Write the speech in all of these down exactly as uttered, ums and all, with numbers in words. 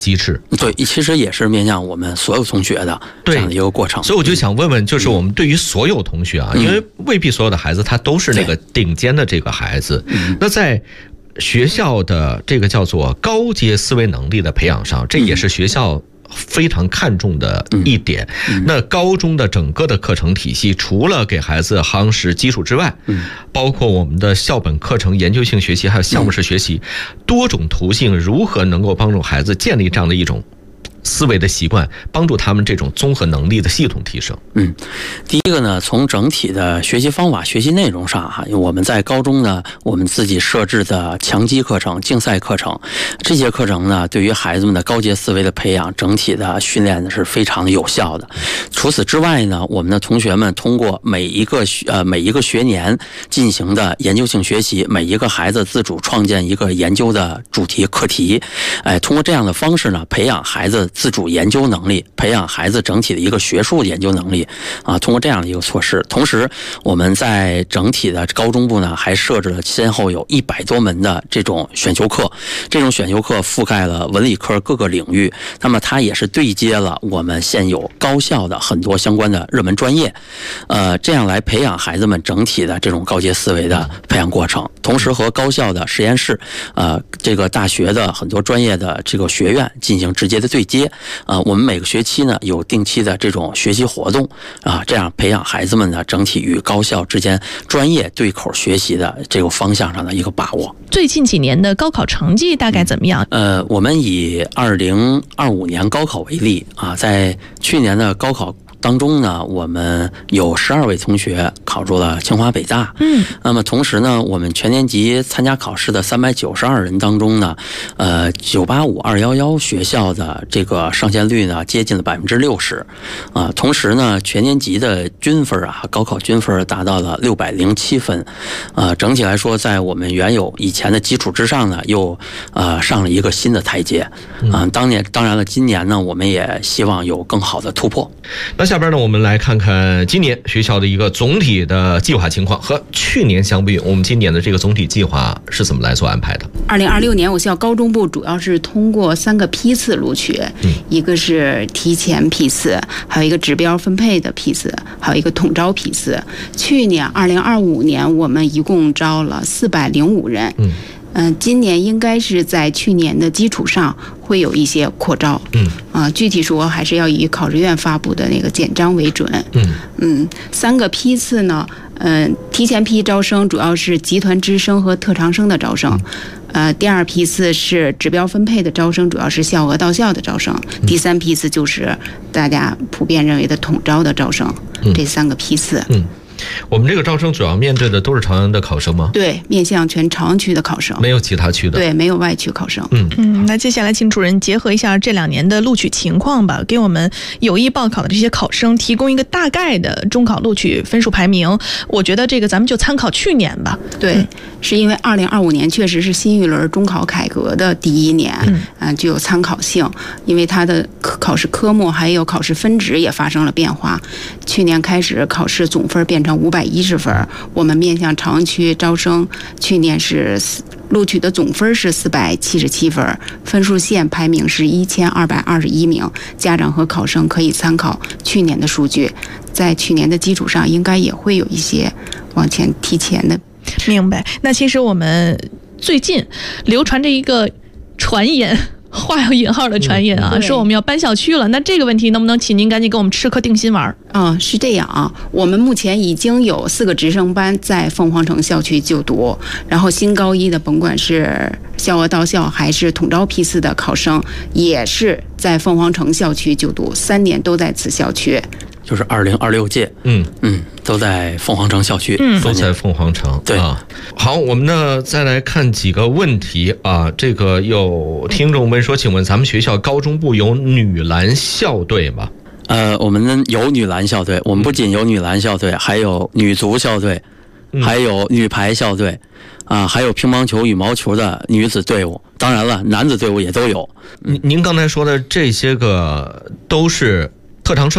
机制。 对，其实也是面向我们所有同学的这样的一个过程。 所以我就想问问，就是我们对于所有同学啊，嗯、因为未必所有的孩子他都是那个顶尖的这个孩子，那在学校的这个叫做高阶思维能力的培养上，这也是学校非常看重的一点。嗯、那高中的整个的课程体系，除了给孩子夯实基础之外，嗯、包括我们的校本课程、研究性学习，还有项目式学习，嗯、多种途径如何能够帮助孩子建立这样的一种思维的习惯，帮助他们这种综合能力的系统提升。 嗯，第一个呢，从整体的学习方法、学习内容上哈，我们在高中呢，我们自己设置的强基课程、竞赛课程，这些课程呢，对于孩子们的高阶思维的培养、整体的训练呢是非常有效的。除此之外呢，我们的同学们通过每一个呃每一个学年进行的研究性学习，每一个孩子自主创建一个研究的主题课题，哎，通过这样的方式呢，培养孩子自主研究能力，培养孩子整体的一个学术研究能力啊。通过这样的一个措施，同时我们在整体的高中部呢，还设置了先后有一百多门的这种选修课，这种选修课覆盖了文理科各个领域，那么它也是对接了我们现有高校的很多相关的热门专业，呃，这样来培养孩子们整体的这种高阶思维的培养过程，同时和高校的实验室，呃，这个大学的很多专业的这个学院进行直接的对接。呃，我们每个学期呢有定期的这种学习活动啊，这样培养孩子们呢整体与高校之间专业对口学习的这个方向上的一个把握。 最近几年的高考成绩大概怎么样？ 呃，我们以二零二五年高考为例啊，在去年的高考当中呢，我们有十二位同学考入了清华北大。嗯，那么同时呢，我们全年级参加考试的三百九十二人当中呢，呃，九八五、二幺幺学校的这个上线率呢接近了百分之六十，啊，同时呢，全年级的均分啊，高考均分达到了六百零七分，啊，整体来说，在我们原有以前的基础之上呢，又呃上了一个新的台阶。啊，当年当然了，今年呢，我们也希望有更好的突破。 那下边呢，我们来看看今年学校的一个总体的计划情况，和去年相比，我们今年的这个总体计划是怎么来做安排的？ 二零二六年我校高中部主要是通过三个批次录取，嗯、一个是提前批次，还有一个指标分配的批次，还有一个统招批次。去年二零二五年我们一共招了四百零五人。嗯。嗯、呃，今年应该是在去年的基础上会有一些扩招，嗯，啊、呃，具体说还是要以考试院发布的那个简章为准，嗯嗯，三个批次呢，嗯、呃，提前批招生主要是集团支生和特长生的招生，呃，第二批次是指标分配的招生，主要是校额到校的招生，第三批次就是大家普遍认为的统招的招生，嗯、这三个批次， 嗯。我们这个招生主要面对的都是朝阳的考生吗？ 对，面向全朝阳区的考生， 没有其他区的。 对，没有外区考生。 嗯嗯，那接下来请主任结合一下这两年的录取情况吧，给我们有意报考的这些考生提供一个大概的中考录取分数排名。我觉得这个咱们就参考去年吧。 对，嗯、是因为二零二五年确实是新一轮中考改革的第一年，嗯、呃，具有参考性，因为它的考试科目还有考试分值也发生了变化。去年开始考试总分变成五百一十分，我们面向朝阳区招生，去年是录取的总分是四百七十七分，分数线排名是一千二百二十一名。家长和考生可以参考去年的数据，在去年的基础上，应该也会有一些往前提前的。 明白。那其实我们最近流传着一个传言。画有引号的传言啊，嗯、说我们要搬校区了。那这个问题能不能请您赶紧给我们吃颗定心丸？ 啊、嗯，是这样啊，我们目前已经有四个直升班在凤凰城校区就读，然后新高一的甭管是校额到校还是统招批次的考生，也是在凤凰城校区就读，三年都在此校区。 就是二零二六届，嗯嗯，都在凤凰城校区， 嗯，都在凤凰城。 对啊，好，我们呢再来看几个问题啊。这个有听众问说，请问咱们学校高中部有女篮校队吗？ 呃，我们有女篮校队，我们不仅有女篮校队，还有女足校队，还有女排校队，啊，还有乒乓球、羽毛球的女子队伍。当然了，男子队伍也都有。 您您刚才说的这些个都是特长生。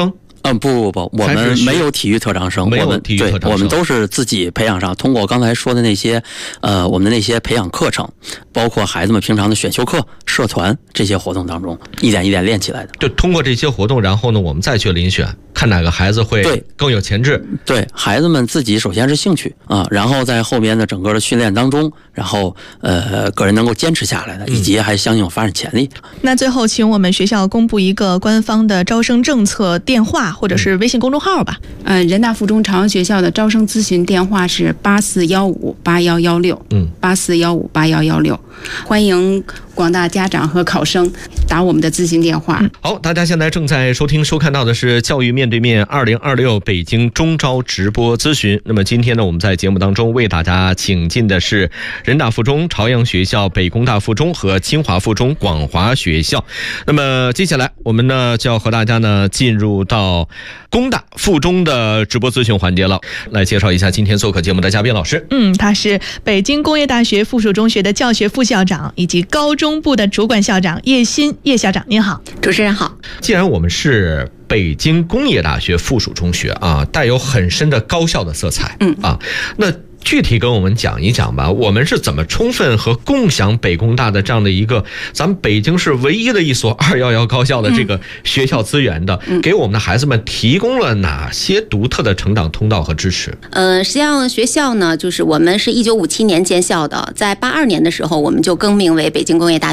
嗯，不不不，我们没有体育特长生， 没有我们体育特长生对，我们都是自己培养上，通过刚才说的那些，呃，我们的那些培养课程，包括孩子们平常的选修课、社团这些活动当中，一点一点练起来的。 就通过这些活动，然后呢，我们再去遴选，看哪个孩子会对更有潜质。 对，孩子们自己首先是兴趣啊，然后在后边的整个的训练当中，然后呃，个人能够坚持下来的，以及还相应有发展潜力。 那最后，请我们学校公布一个官方的招生政策电话或者是微信公众号吧。 呃，人大附中朝阳学校的招生咨询电话是八四幺五八幺幺六， 嗯， 八四幺五八幺幺六，欢迎广大家长和考生打我们的咨询电话。 好，大家现在正在收听收看到的是教育面对面二零二六北京中招直播咨询。那么今天呢，我们在节目当中为大家请进的是人大附中、朝阳学校、北工大附中和清华附中广华学校。那么接下来我们呢就要和大家呢进入到工大附中的直播咨询环节了。来介绍一下今天做客节目的嘉宾老师。 嗯，他是北京工业大学附属中学的教学副校长以及高中部的主管校长叶鑫叶校长，您好。 主持人好。 既然我们是北京工业大学附属中学啊，带有很深的高校的色彩， 嗯啊，那具体跟我们讲一讲吧，我们是怎么充分和共享北工大的这样的一个咱们北京市唯一的一所二幺幺高校的这个学校资源的， 嗯、 给我们的孩子们提供了哪些独特的成长通道和支持？ 呃，实际上学校呢，就是我们是一九五七年建校的，在八二年的时候，我们就更名为北京工业大学。